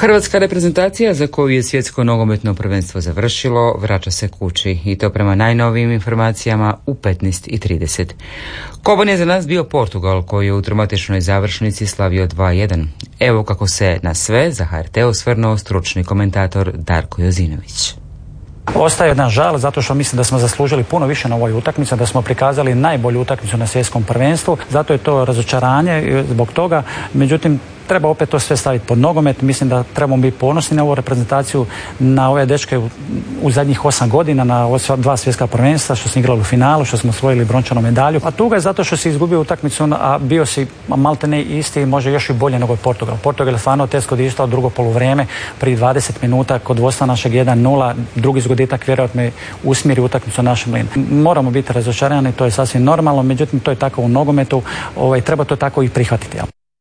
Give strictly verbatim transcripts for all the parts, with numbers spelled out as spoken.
Hrvatska reprezentacija, za koju je svjetsko nogometno prvenstvo završilo, vraća se kući i to prema najnovijim informacijama u petnaest i trideset. Koban je za nas bio Portugal, koji je u dramatičnoj završnici slavio dva jedan. Evo kako se na sve za H R T osvrnuo stručni komentator Darko Jozinović. Ostaje jedan žal zato što mislim da smo zaslužili puno više na ovoj utakmici, da smo prikazali najbolju utakmicu na svjetskom prvenstvu, zato je to razočaranje zbog toga. Međutim, treba opet to sve staviti pod nogomet. Mislim da trebamo biti ponosni na ovu reprezentaciju, na ove dečke u, u zadnjih osam godina, na ova dva svjetska prvenstva, što smo igrali u finalu, što smo osvojili brončanu medalju. A tuga je zato što si izgubio utakmicu, a bio si malte ne isti, može još i bolje nego Portugal. Portugal je stvarno teško dištao drugo poluvrijeme, prije dvadeset minuta kod vodstva našeg jedan nula, drugi zgoditak vjerojatno je usmjeri utakmicu našem linu. Moramo biti razočarani, to je sasvim normalno, međutim to je tako u nogometu, ovaj, treba to tako i prihvatiti.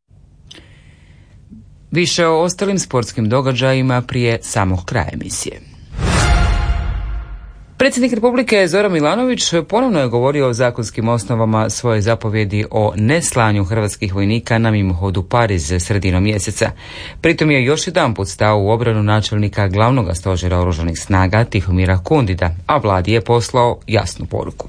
Više o ostalim sportskim događajima prije samog kraja emisije. Predsjednik Republike Zoran Milanović ponovno je govorio o zakonskim osnovama svoje zapovjedi o neslanju hrvatskih vojnika na mimohodu Pariz sredinom mjeseca. Pritom je još jedanput stao u obranu načelnika glavnog stožera oružanih snaga Tihomira Kundida, a vladi je poslao jasnu poruku.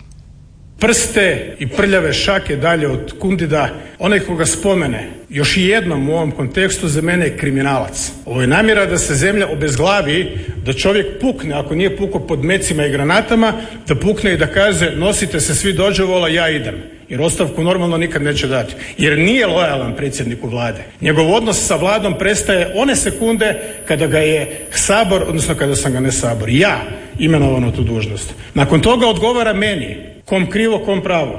Prste i prljave šake dalje od Kundida, onaj koga spomene još i jednom u ovom kontekstu za mene je kriminalac. Ovo je namjera da se zemlja obezglavi, da čovjek pukne, ako nije pukao pod mecima i granatama, da pukne i da kaže nosite se svi dođevola, ja idem. Jer ostavku normalno nikad neće dati. Jer nije lojalan predsjedniku vlade. Njegov odnos sa vladom prestaje one sekunde kada ga je Sabor, odnosno kada sam ga ne Sabor, ja imenovan na tu dužnost. Nakon toga odgovara meni. Kom krivo, kom pravo.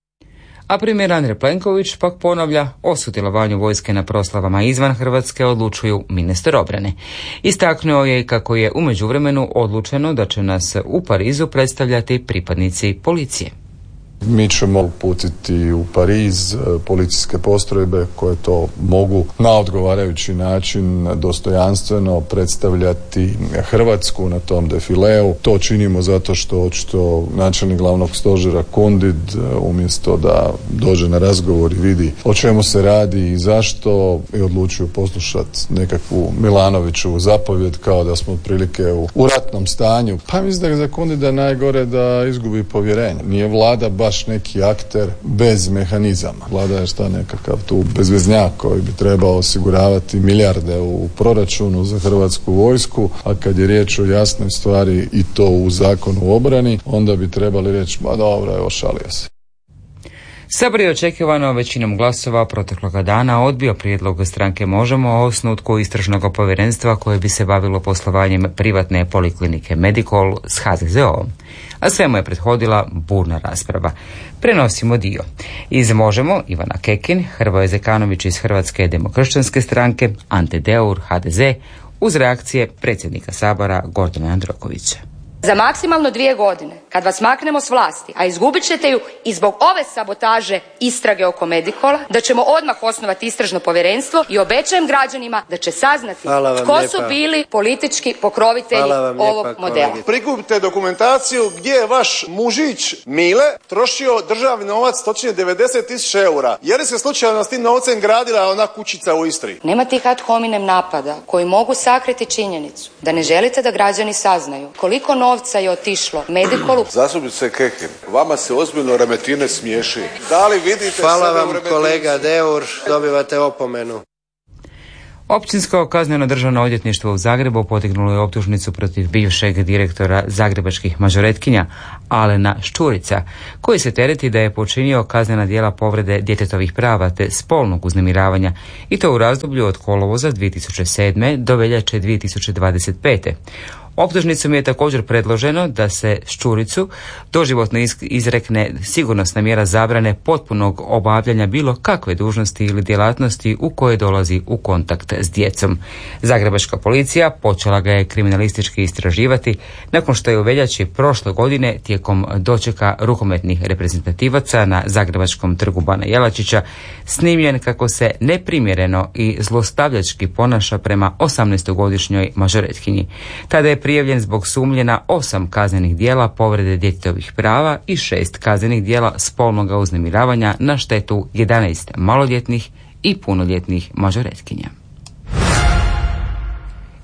A premijer Andrej Plenković pak ponavlja o sudjelovanju vojske na proslavama izvan Hrvatske odlučuju ministar obrane. Istaknuo je kako je u međuvremenu odlučeno da će nas u Parizu predstavljati pripadnici policije. Mi ćemo uputiti u Pariz policijske postrojbe koje to mogu na odgovarajući način dostojanstveno predstavljati Hrvatsku na tom defileu. To činimo zato što očito načelnik glavnog stožera Kundid umjesto da dođe na razgovor i vidi o čemu se radi i zašto je odlučio poslušati nekakvu Milanoviću zapovjed kao da smo otprilike u, u ratnom stanju. Pa mislim da je za Kundida najgore da izgubi povjerenje. Nije vlada baš baš neki akter bez mehanizama. Vlada je šta nekakav tu bezveznjak koji bi trebao osiguravati milijarde u proračunu za hrvatsku vojsku, a kad je riječ o jasnoj stvari i to u zakonu o obrani, onda bi trebali reći, ma dobro, evo šalio se. Sabor je očekivano većinom glasova protekloga dana odbio prijedlog stranke Možemo o osnutku istražnog povjerenstva koje bi se bavilo poslovanjem privatne poliklinike Medikol s H Z Z O-om. A svemu je prethodila burna rasprava. Prenosimo dio. Iz Možemo Ivana Kekin, Hrvoje Zekanović iz Hrvatske demokršćanske stranke, Ante Deur, H D Z, uz reakcije predsjednika Sabora Gordana Jandrokovića. Za maksimalno dvije godine, kad vas maknemo s vlasti, a izgubit ćete ju i zbog ove sabotaže istrage oko Medikola, da ćemo odmah osnovati istražno povjerenstvo i obećajem građanima da će saznati tko lijepa. su bili politički pokrovitelji ovog lijepa, modela. Prikupite dokumentaciju gdje je vaš mužić Mile trošio državni novac, točnije devedeset tisuća eura. Je li se slučajno s tim novcem gradila ona kućica u Istri? Nema tih ad hominem napada koji mogu sakriti činjenicu da ne želite da građani saznaju koliko novca je otišlo Medikolu. Zastupnice Kekin, vama se ozbiljno Remetine smiješi. Da li vidite Hvala sebe vam u Remetinu? Kolega Deur, dobivate opomenu. Općinsko kazneno državno odvjetništvo u Zagrebu podignulo je optužnicu protiv bivšeg direktora zagrebačkih mažoretkinja Alena Ščurica, koji se tereti da je počinio kaznena djela povrede djetetovih prava te spolnog uznemiravanja i to u razdoblju od kolovoza dvije tisuće sedme do veljače dvije tisuće dvadeset pete. Optužnicom je također predloženo da se Ščuricu doživotno izrekne sigurnosna mjera zabrane potpunog obavljanja bilo kakve dužnosti ili djelatnosti u koje dolazi u kontakt s djecom. Zagrebačka policija počela ga je kriminalistički istraživati nakon što je u veljači prošle godine tijekom dočeka rukometnih reprezentativaca na Zagrebačkom trgu Bana Jelačića snimljen kako se neprimjereno i zlostavljački ponaša prema osamnaestogodišnjoj mažoretkinji. Tada je prijavljen zbog sumnje na osam kaznenih djela povrede djetetovih prava i šest kaznenih djela spolnog uznemiravanja na štetu jedanaest maloljetnih i punoljetnih mažoretkinja.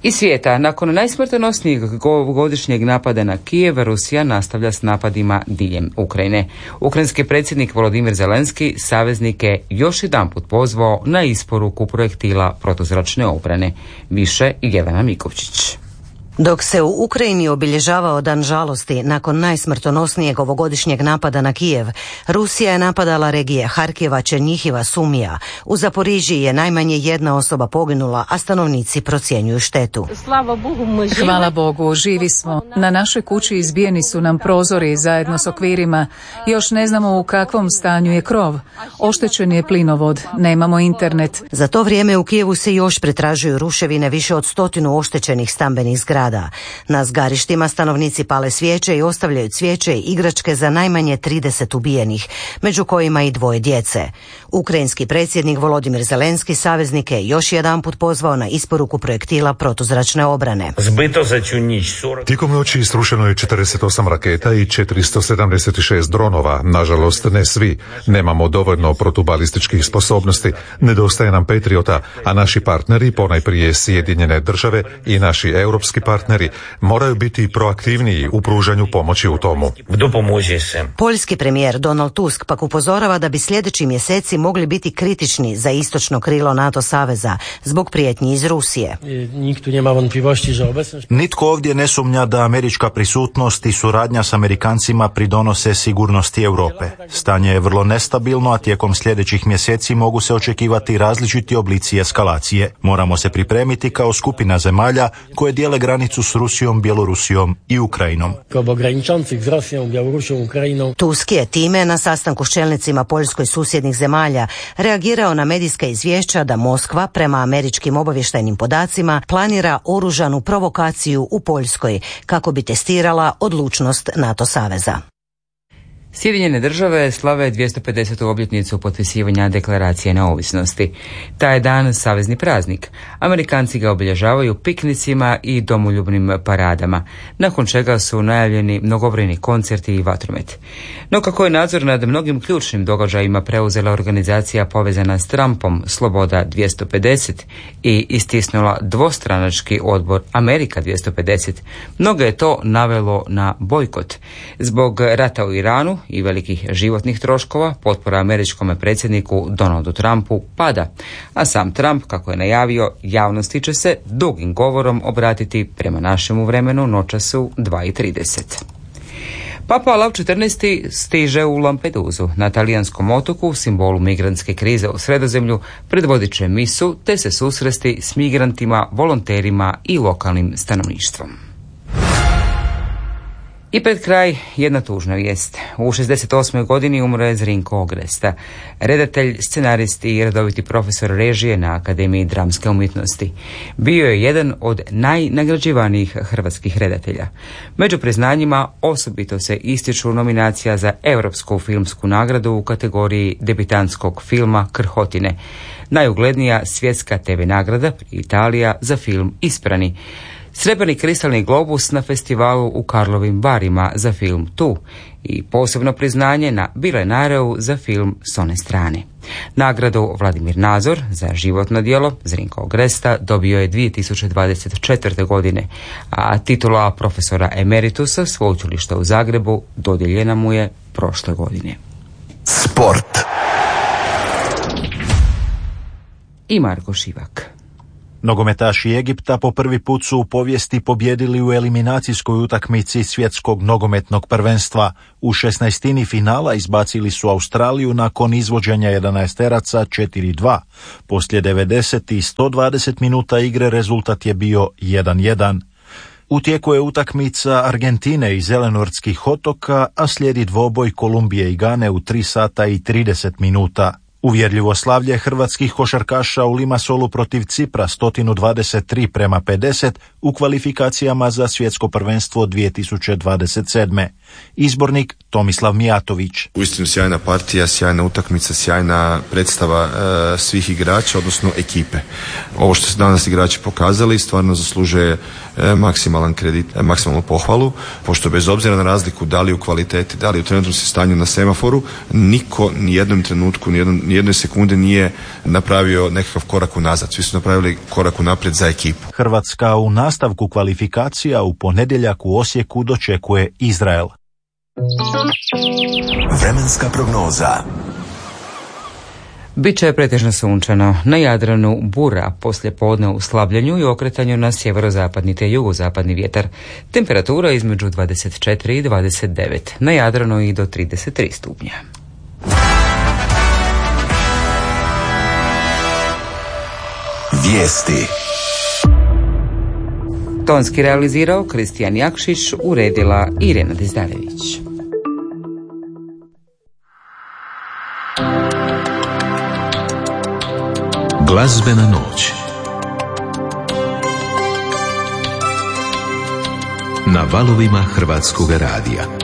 Iz svijeta, nakon najsmrtonosnijeg godišnjeg napada na Kijev, Rusija nastavlja s napadima diljem Ukrajine. Ukrajinski predsjednik Volodimir Zelenski saveznike još jedanput pozvao na isporuku projektila protuzračne obrane. Više Jelena Mikovčić. Dok se u Ukrajini obilježavao dan žalosti nakon najsmrtonosnijeg ovogodišnjeg napada na Kijev, Rusija je napadala regije Harkijeva, Černjihiva, Sumija. U Zaporižiji je najmanje jedna osoba poginula, a stanovnici procjenjuju štetu. Hvala Bogu, živi smo. Na našoj kući izbijeni su nam prozori zajedno s okvirima. Još ne znamo u kakvom stanju je krov. Oštećen je plinovod, nemamo internet. Za to vrijeme u Kijevu se još pretražuju ruševine više od stotinu oštećenih stambenih zgrada. Na zgarištima stanovnici pale svijeće i ostavljaju cvijeće i igračke za najmanje trideset ubijenih, među kojima i dvoje djece. Ukrajinski predsjednik Volodimir Zelenski saveznike još jedanput pozvao na isporuku projektila protuzračne obrane. Tijekom noći isrušeno je četrdeset osam raketa i četiristo sedamdeset šest dronova. Nažalost, ne svi. Nemamo dovoljno protubalističkih sposobnosti. Nedostaje nam Patriota, a naši partneri, ponajprije Sjedinjene države i naši europski partneri, moraju biti proaktivniji u pružanju pomoći u tomu. Poljski premijer Donald Tusk pak upozorava da bi sljedeći mjeseci mogli biti kritični za istočno krilo NATO saveza zbog prijetnji iz Rusije. Nitko ovdje ne sumnja da američka prisutnost i suradnja s Amerikancima pridonose sigurnosti Europe. Stanje je vrlo nestabilno, a tijekom sljedećih mjeseci mogu se očekivati različiti oblici eskalacije. Moramo se pripremiti kao skupina zemalja koje dijele granicu s Rusijom, Bjelorusijom i Ukrajinom. Tusk je time na sastanku s čelnicima Poljskoj i susjednih zemalja reagirao na medijska izvješća da Moskva, prema američkim obavještajnim podacima, planira oružanu provokaciju u Poljskoj kako bi testirala odlučnost NATO saveza. Sjedinjene države slave dvjesto pedesetu obljetnicu potpisivanja deklaracije neovisnosti. Taj dan savezni praznik. Amerikanci ga obilježavaju piknicima i domoljubnim paradama, nakon čega su najavljeni mnogobrojni koncerti i vatromet. No kako je nadzor nad mnogim ključnim događajima preuzela organizacija povezana s Trumpom Sloboda dvjesto pedeset i istisnula dvostranački odbor Amerika dvjesto pedeset, mnogo je to navelo na bojkot. Zbog rata u Iranu i velikih životnih troškova, potpora američkom predsjedniku Donaldu Trumpu pada, a sam Trump, kako je najavio, javnosti će se dugim govorom obratiti prema našemu vremenu noćasu dva i trideset. Papa Lav četrnaesti stiže u Lampedusu, na talijanskom otoku, simbolu migrantske krize u Sredozemlju, predvodit će misu te se susresti s migrantima, volonterima i lokalnim stanovništvom. I pred kraj jedna tužna vijest. U šezdeset osmoj godini umro je Zrinko Ogresta, redatelj, scenarist i redoviti profesor režije na Akademiji dramske umjetnosti. Bio je jedan od najnagrađivanijih hrvatskih redatelja. Među priznanjima osobito se ističu nominacija za Europsku filmsku nagradu u kategoriji debitantskog filma Krhotine, najuglednija svjetska te ve nagrada Italija za film Isprani, Srebrni kristalni globus na festivalu u Karlovim Varima za film Tu i posebno priznanje na Bilenareu za film S one strane. Nagradu Vladimir Nazor za životno djelo Zrinko Ogresta dobio je dvije tisuće dvadeset četvrte. godine, a titula profesora emeritusa Sveučilišta u Zagrebu dodijeljena mu je prošle godine. Sport. I Marko Šivak. Nogometaši Egipta po prvi put su u povijesti pobjedili u eliminacijskoj utakmici svjetskog nogometnog prvenstva. U šesnaestini finala izbacili su Australiju nakon izvođenja jedanaesteraca četiri dva. Poslije devedeset i sto dvadeset minuta igre rezultat je bio jedan jedan. U tijeku je utakmica Argentine i Zelenortskih otoka, a slijedi dvoboj Kolumbije i Gane u tri sata i trideset minuta. Uvjerljivo slavlje hrvatskih košarkaša u Limassolu protiv Cipra sto dvadeset tri prema pedeset u kvalifikacijama za svjetsko prvenstvo dvije tisuće dvadeset sedme. Izbornik Tomislav Mijatović. Uistinu sjajna partija, sjajna utakmica, sjajna predstava e, svih igrača, odnosno ekipe. Ovo što su danas igrači pokazali stvarno zaslužuje e, maksimalan kredit, e, maksimalnu pohvalu, pošto bez obzira na razliku da li u kvaliteti, da li u trenutnom stanju na semaforu, niko ni jednom trenutku, ni jednom nijedne sekunde nije napravio nekakav korak unazad. Svi su napravili korak unaprijed za ekipu. Hrvatska u nastavku kvalifikacija u ponedjeljak u Osijeku dočekuje Izrael. Vremenska prognoza. Biće pretežno sunčano, na Jadranu bura, poslije podne u slabljenju i okretanju na sjeverozapadni te jugozapadni vjetar. Temperatura između dvadeset četiri i dvadeset devet, na Jadranu i do trideset tri stupnja. Vijesti. Tonski realizirao Kristijan Jakšić, uredila Irena Dizdarević. Glazbena noć. Na valovima Hrvatskog radija.